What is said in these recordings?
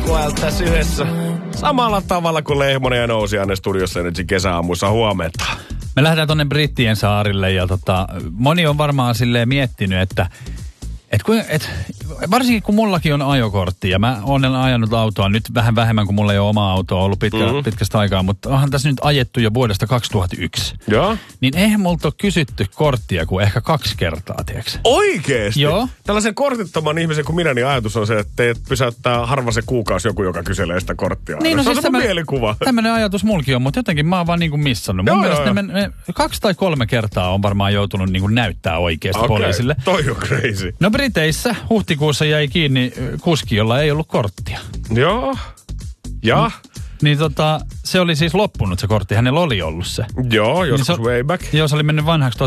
Jamiroquailta tässä yhdessä. Samalla tavalla kuin Lehmonen ja Nousiainen studiossa Energy kesäaamuissa huomenta. Me lähdetään tonne Brittien saarille ja moni on varmaan silleen miettinyt, että varsinkin kun mullakin on ajokortti ja mä olen ajanut autoa nyt vähän vähemmän kuin mulla ei ole omaa autoa ollut pitkästä aikaa, mutta onhan tässä nyt ajettu jo vuodesta 2001. Joo. Niin eihän multa ole kysytty korttia kuin ehkä 2 kertaa, tiedätkö? Oikeesti? Joo. Tällaisen kortittoman ihmisen kuin minä, niin ajatus on se, että teet pysäyttää harva se kuukausi joku, joka kyselee sitä korttia. Niin, no se on siis se mun mielikuva. Tämmöinen ajatus mulki on, mutta jotenkin mä oon vaan niinku missannut. Mun mielestä ne 2 tai 3 kertaa on varmaan joutunut niinku näyttää oikeasti poliisille. Toi on crazy. No Briteissä huhtikuussa jäi kiinni kuski, jolla ei ollut korttia. Joo. Ja? Niin se oli siis loppunut se kortti, hänellä oli ollut se. Joo, joskus niin way back. Joo, se oli mennyt vanhaksi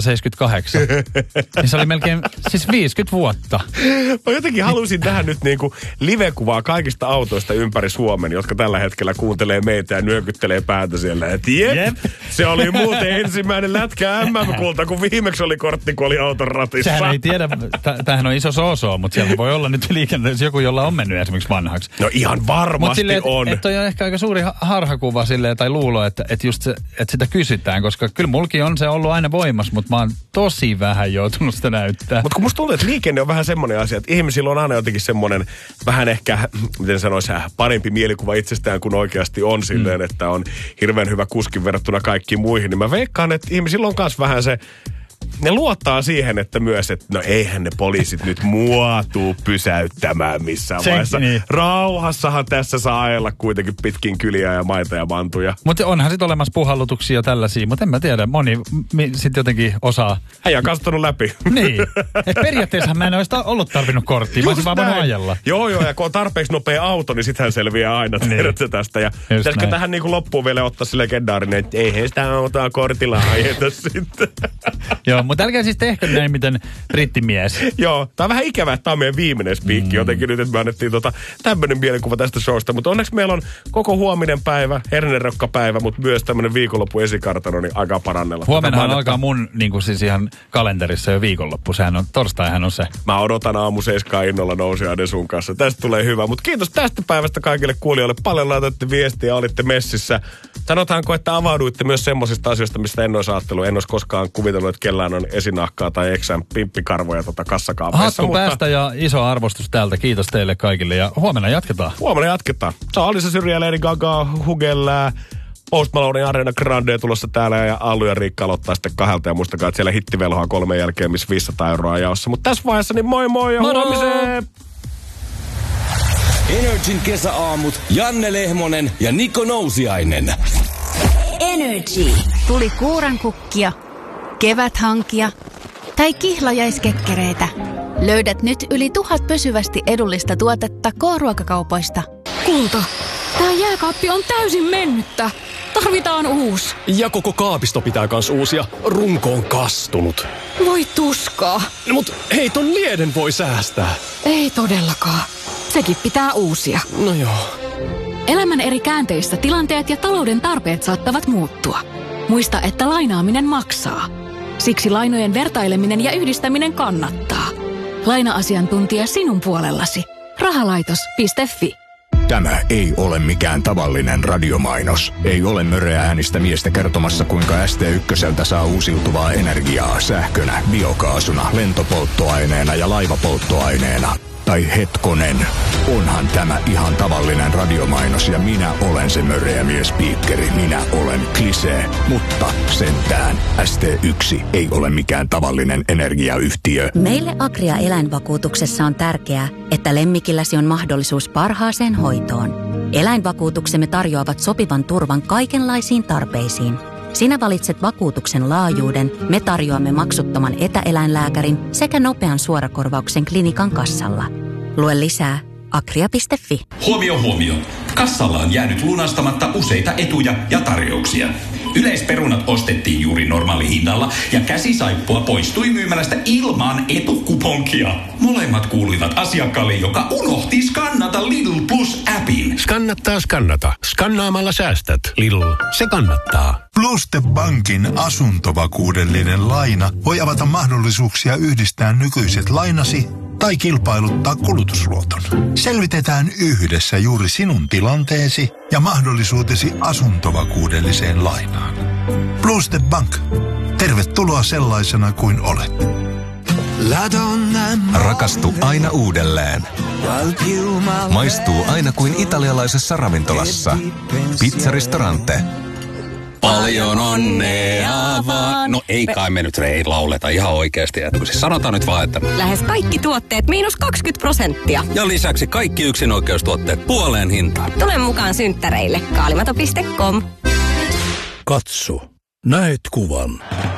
1978. Niin se oli melkein siis 50 vuotta. Mä jotenkin halusin tähän nyt niinku live-kuvaa kaikista autoista ympäri Suomen, jotka tällä hetkellä kuuntelee meitä ja nyökyttelee päätä siellä. Et jep, se oli muuten ensimmäinen lätkä MM-kulta, kun viimeksi oli kortti, kun oli auton ratissa. Sehän ei tiedä, tämähän on iso soosoo, mutta siellä voi olla nyt liikenteessä joku, jolla on mennyt esimerkiksi vanhaksi. No ihan varmasti silleen, on. Että on ehkä aika suuri harhakuva silleen, tai luulo, että just se, että sitä kysytään, koska kyllä mulki on se ollut aina voimassa, mutta mä oon tosi vähän joutunut sitä näyttää. Mutta kun musta tuntuu, että liikenne on vähän semmoinen asia, että ihmisillä on aina jotenkin semmoinen vähän ehkä, miten sanoisi, parempi mielikuva itsestään kuin oikeasti on silleen, että on hirveän hyvä kuskin verrattuna kaikkiin muihin. Niin mä veikkaan, että ihmisillä on myös vähän se, ne luottaa siihen, että myös, että no eihän ne poliisit nyt mua tuu pysäyttämään missään vaiheessa. Niin. Rauhassahan tässä saa ajella kuitenkin pitkin kyliä ja maita ja mantuja. Mutta onhan sitten olemassa puhallutuksia ja tällaisia, mutta en mä tiedä, moni sitten jotenkin osaa. Hän on kastunut läpi. Niin, että periaatteessa mä en olisi ollut tarvinnut korttia, mä olisin vaan voinut ajella. Joo, ja kun on tarpeeksi nopea auto, niin sittenhän selviää aina, tiedätkö tästä. Ja pitäisikö tähän niin kuin loppuun vielä ottaa se legendaarinen, että eihän sitä autoa kortilla ajeta sitten. Joo, mutta älkää siis tehkö näin, miten brittimies. Joo, tää on vähän ikävää, että tää on meidän viimeinen spiikki jotenkin nyt, että me annettiin tämmönen mielikuva tästä showsta. Mutta onneksi meillä on koko huominen päivä, hernerokkapäivä, mutta myös tämmönen viikonloppu esikartano, niin aika parannella. Huomenna alkaa mun niin siis ihan kalenterissa jo viikonloppu. Sehän on, torstaihan on se. Mä odotan aamu 7 innolla Nousiainen sun kanssa. Tästä tulee hyvä. Mutta kiitos tästä päivästä kaikille kuulijoille. Paljon laitatte viestiä ja olitte messissä. Sanotaanko, että avauduitte myös semmosista asioista, mistä en olisi ajatellut. En olisi koskaan kuvitellut, että kellään on esinahkaa tai eksän pimppikarvoja kassakaapeissa. Hattu päästä ja iso arvostus täältä. Kiitos teille kaikille ja huomenna jatketaan. Huomenna jatketaan. Se on Alisa Syrjä, Lady Gaga, Hugel, Post Malone, Ariana Grande tulossa täällä ja Allu ja Riikka aloittaa sitten 2 ja muistakaa, että siellä hittivelhoa 3 jälkeen, missä 500 euroa jaossa. Mutta tässä vaiheessa niin moi moi ja huomiseen! Energin kesäaamut Janne Lehmonen ja Niko Nousiainen. Energy. Tuli kuurankukkia, keväthankia tai kihlajaiskekkereitä. Löydät nyt yli 1000 pysyvästi edullista tuotetta K-ruokakaupoista. Kulta, tää jääkaappi on täysin mennyttä. Tarvitaan uusi. Ja koko kaapisto pitää kans uusia. Runko on kastunut. Voi tuskaa. No, mut hei, ton lieden voi säästää. Ei todellakaan. Sekin pitää uusia. No joo. Elämän eri käänteissä tilanteet ja talouden tarpeet saattavat muuttua. Muista, että lainaaminen maksaa. Siksi lainojen vertaileminen ja yhdistäminen kannattaa. Laina-asiantuntija sinun puolellasi. Rahalaitos.fi. Tämä ei ole mikään tavallinen radiomainos. Ei ole möreä äänistä miestä kertomassa, kuinka ST1 saa uusiutuvaa energiaa sähkönä, biokaasuna, lentopolttoaineena ja laivapolttoaineena. Tai hetkonen, onhan tämä ihan tavallinen radiomainos ja minä olen se möreä miespiikkeri. Minä olen Klisee, mutta sentään ST1 ei ole mikään tavallinen energiayhtiö. Meille Agria eläinvakuutuksessa on tärkeää, että lemmikilläsi on mahdollisuus parhaaseen hoitoon. Eläinvakuutuksemme tarjoavat sopivan turvan kaikenlaisiin tarpeisiin. Sinä valitset vakuutuksen laajuuden, me tarjoamme maksuttoman etäeläinlääkärin sekä nopean suorakorvauksen klinikan kassalla. Lue lisää agria.fi. Huomio. Kassalla on jäänyt lunastamatta useita etuja ja tarjouksia. Yleisperunat ostettiin juuri normaalihinnalla ja käsisaippua poistui myymälästä ilman etukuponkia. Molemmat kuuluivat asiakkaalle, joka unohti skannata Lidl Plus-appin. Skannattaa. Skannaamalla säästät. Lidl, se kannattaa. Bluestep Bankin asuntovakuudellinen laina voi avata mahdollisuuksia yhdistää nykyiset lainasi tai kilpailuttaa kulutusluoton. Selvitetään yhdessä juuri sinun tilanteesi ja mahdollisuutesi asuntovakuudelliseen lainaan. Bluestep Bank. Tervetuloa sellaisena kuin olet. Rakastu aina uudelleen. Maistuu aina kuin italialaisessa ravintolassa. Pizzaristorante. Paljon onnea vaan. No ei kai me nyt lauleta ihan oikeasti. Siis sanotaan nyt vaan, että... Lähes kaikki tuotteet -20%. Ja lisäksi kaikki yksinoikeustuotteet puoleen hintaan. Tule mukaan synttäreille. Kaalimato.com. Katso. Näet kuvan.